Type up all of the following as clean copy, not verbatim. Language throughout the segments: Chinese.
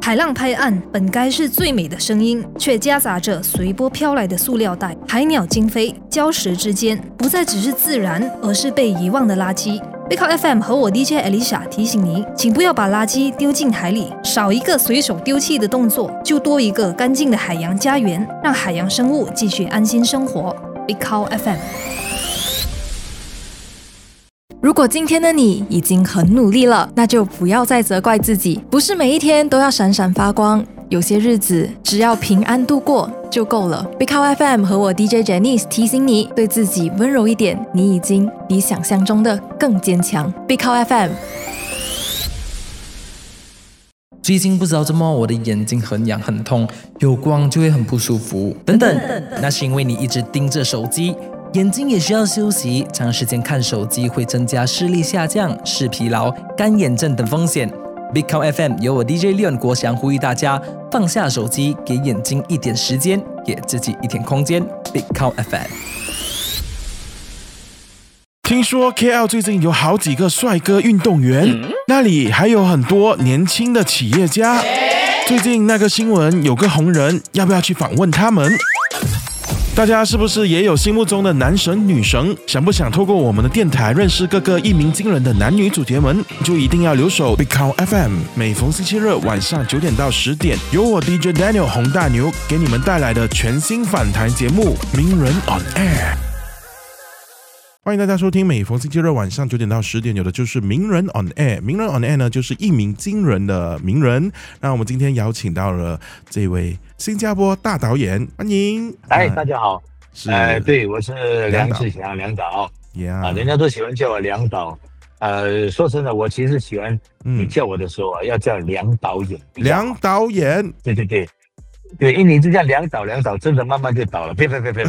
海浪拍岸本该是最美的声音，却夹杂着随波飘来的塑料袋、海鸟惊飞，礁石之间不再只是自然，而是被遗忘的垃圾。Big Cow FM 和我 DJ Alicia 提醒您，请不要把垃圾丢进海里，少一个随手丢弃的动作，就多一个干净的海洋家园，让海洋生物继续安心生活。Big Cow FM。 如果今天的你已经很努力了，那就不要再责怪自己，不是每一天都要闪闪发光，有些日子只要平安度过就够了。Big Cow FM 和我 DJ Janice 提醒你，对自己温柔一点，你已经比想象中的更坚强。Big Cow FM。 最近不知道怎么我的眼睛很痒很痛，有光就会很不舒服等等，那是因为你一直盯着手机，眼睛也需要休息，长时间看手机会增加视力下降、视疲劳、干眼症等风险。Big Cow FM 由我 DJ Leon 国祥呼吁大家放下手机，给眼睛一点时间，给自己一点空间。Big Cow FM。 听说 KL 最近有好几个帅哥运动员，那里还有很多年轻的企业家。最近那个新闻有个红人，要不要去访问他们？大家是不是也有心目中的男神女神？想不想透过我们的电台认识各个一鸣惊人的男女主角们？就一定要留守 Big Cow FM， 每逢星期日晚上9点到10点，由我 DJ Daniel 洪大牛给你们带来的全新访谈节目《名人 on Air》。欢迎大家收听每逢星期日晚上9点到10点有的就是名人 on air。 名人 on air 呢，就是一鸣惊人的名人。那我们今天邀请到了这位新加坡大导演，欢迎。 大家好。对，我是梁志祥，梁导。人家都喜欢叫我梁导。说真的，我其实喜欢你叫我的时候要叫梁导演。 梁导演， 对，因为你这样梁导，真的慢慢就倒了。别，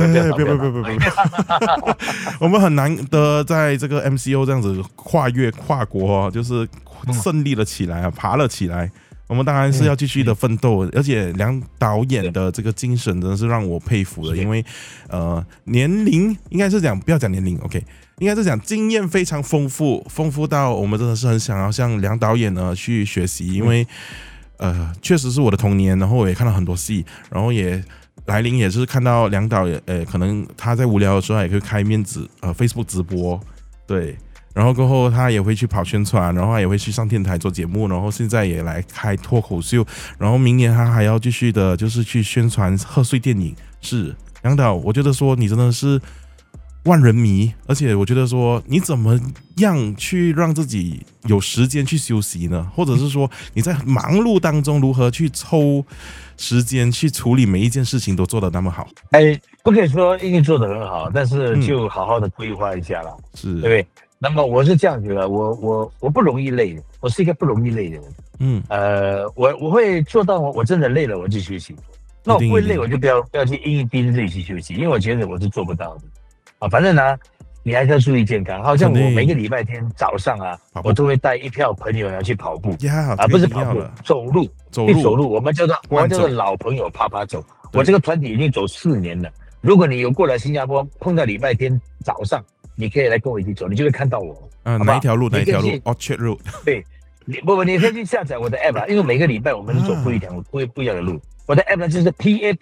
我们很难得在这个 MCO 这样子跨国，就是胜利了起来啊，爬了起来。我们当然是要继续的奋斗，而且梁导演的这个精神真的是让我佩服的，因为年龄应该是讲，不要讲年龄 ，OK， 应该是讲经验非常丰富到我们真的是很想要向梁导演呢去学习，因为确实是我的童年，然后我也看到很多戏，然后也来临也是看到梁导可能他在无聊的时候也可以开面子Facebook 直播，对。然后过后他也会去跑宣传，然后他也会去上电台做节目，然后现在也来开脱口秀，然后明年他还要继续的就是去宣传贺岁电影。是梁导，我觉得说你真的是万人迷，而且我觉得说你怎么样去让自己有时间去休息呢？或者是说你在忙碌当中如何去抽时间去处理每一件事情都做得那么好？ 不可以说一定做得很好，但是就好好的规划一下了，是，对不对？那么我是这样觉得，我不容易累的，我是一个不容易累的人。我会做到我真的累了我就休息，那我不会累我就不要去硬逼着自己去休息，因为我觉得我是做不到的。反正呢，你还是要注意健康。好像我每个礼拜天早上我都会带一票朋友要去跑步，不是跑步，走路。我们叫做老朋友啪啪走。我这个团体已经走4年了。如果你有过来新加坡，碰到礼拜天早上，你可以来跟我一起走，你就会看到我。 哪一条路？Orchard Road。对， 你可以去下载我的 app 因为每个礼拜我们是走不一样的路。我的 app 呢就是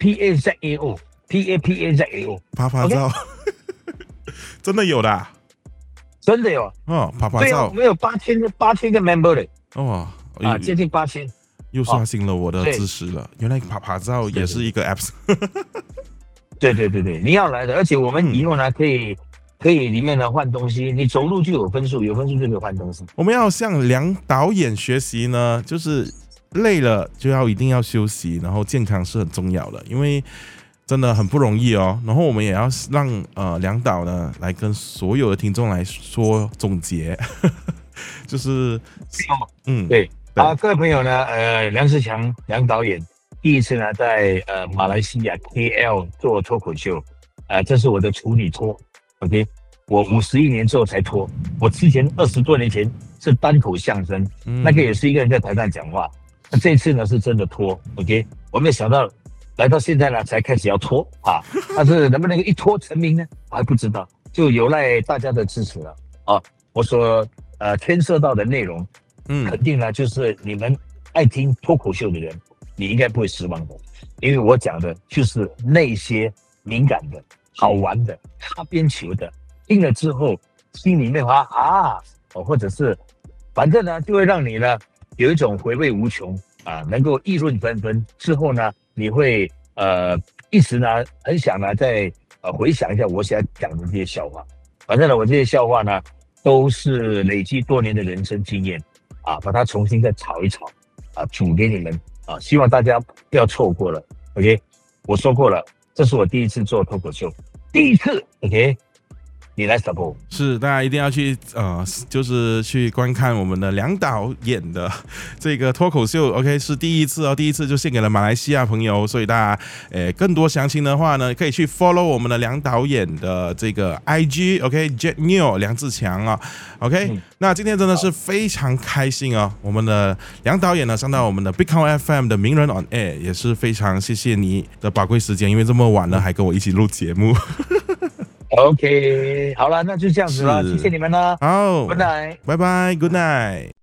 PAPAZAO。 啪啪照，真的有的， 真的有啪啪照， 我们有8000个 member 的，接近8000， 又刷新了我的知识了。原来啪啪照也是一个 apps。 对，你要来的，而且我们以后呢可以里面呢换东西，你走路就有分数，就可以换东西。 我们要向梁导演学习呢，就是累了就一定要休息，然后健康是很重要的，因为真的很不容易哦。然后我们也要让梁导呢来跟所有的听众来说总结，就是对各位朋友呢，梁志强梁导演第一次呢在马来西亚 KL 做脱口秀，这是我的处女脱 ，OK， 我51年之后才脱，我之前20多年前是单口相声，那个也是一个人在台上讲话，那这次呢是真的脱 ，OK， 我没有想到来到现在呢才开始要脱但是能不能一脱成名呢？我还不知道，就有赖大家的支持了我所牵涉到的内容，肯定呢就是你们爱听脱口秀的人， 你应该不会失望的，因为我讲的就是那些敏感的、好玩的、擦边球的，听了之后心里面或者是反正呢，就会让你呢有一种回味无穷啊，能够议论纷纷。之后呢，你会一直呢很想呢再回想一下我想讲的这些笑话。反正呢，我这些笑话呢都是累积多年的人生经验啊，把它重新再炒一炒啊，煮给你们啊，希望大家不要错过了。OK， 我说过了，这是我第一次做脱口秀，第一次 OK。你来 support 是，大家一定要去就是去观看我们的梁导演的这个脱口秀 ，OK 是第一次哦，第一次就献给了马来西亚朋友，所以大家更多详情的话呢，可以去 follow 我们的梁导演的这个 IG，OK Jet Neo 梁志强啊 ，OK，那今天真的是非常开心哦，我们的梁导演呢上到我们的 Big Count FM 的名人 on air， 也是非常谢谢你的宝贵时间，因为这么晚了还跟我一起录节目。 OK， 好了，那就这样子了，谢谢你们了。 好， Good night， 拜拜 ，Good night。